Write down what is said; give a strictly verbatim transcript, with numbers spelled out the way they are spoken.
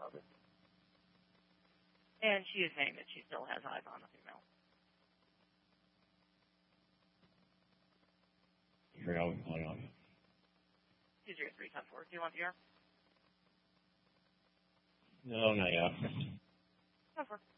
of it. And she is saying that she still has eyes on the female. Here, I'll call you on. two zero three, ten four. Do you want the air? No, not yet. ten four.